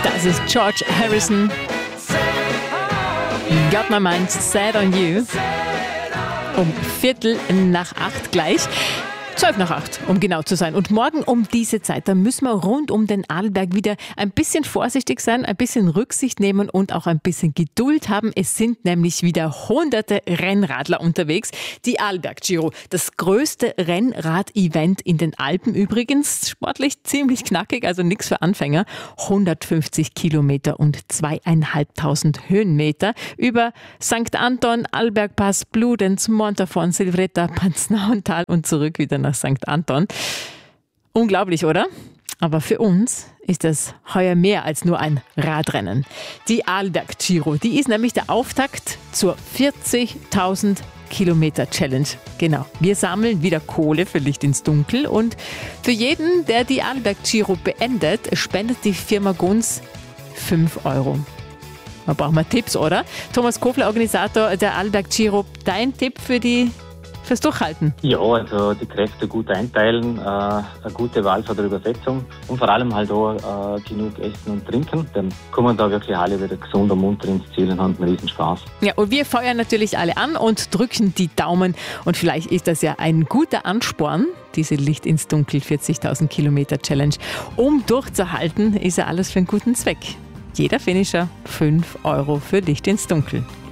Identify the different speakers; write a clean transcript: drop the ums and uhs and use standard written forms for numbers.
Speaker 1: Das ist George Harrison. Got my mind set on you. Um 7:45 gleich. 7:45, um genau zu sein. Und morgen um diese Zeit, da müssen wir rund um den Arlberg wieder ein bisschen vorsichtig sein, ein bisschen Rücksicht nehmen und auch ein bisschen Geduld haben. Es sind nämlich wieder hunderte Rennradler unterwegs. Die Arlberg Giro, das größte Rennrad-Event in den Alpen übrigens. Sportlich ziemlich knackig, also nichts für Anfänger. 150 Kilometer und 2.500 Höhenmeter über St. Anton, Arlbergpass, Bludenz, Montafon, Silvretta, Pansnauental und zurück wieder nach St. Anton. Unglaublich, oder? Aber für uns ist das heuer mehr als nur ein Radrennen. Die Arlberg Giro, die ist nämlich der Auftakt zur 40.000 Kilometer Challenge. Genau, wir sammeln wieder Kohle für Licht ins Dunkel und für jeden, der die Arlberg Giro beendet, spendet die Firma Gunz 5 €. Da brauchen wir Tipps, oder? Thomas Kofler, Organisator der Arlberg Giro, dein Tipp fürs Durchhalten?
Speaker 2: Ja, also die Kräfte gut einteilen, eine gute Wahl von der Übersetzung und vor allem halt auch genug Essen und Trinken. Dann kommen da wirklich alle wieder gesund und munter ins Ziel und haben einen riesen Spaß.
Speaker 1: Ja, und wir feuern natürlich alle an und drücken die Daumen. Und vielleicht ist das ja ein guter Ansporn, diese Licht ins Dunkel 40.000 Kilometer Challenge. Um durchzuhalten, ist ja alles für einen guten Zweck. Jeder Finisher 5 € für Licht ins Dunkel.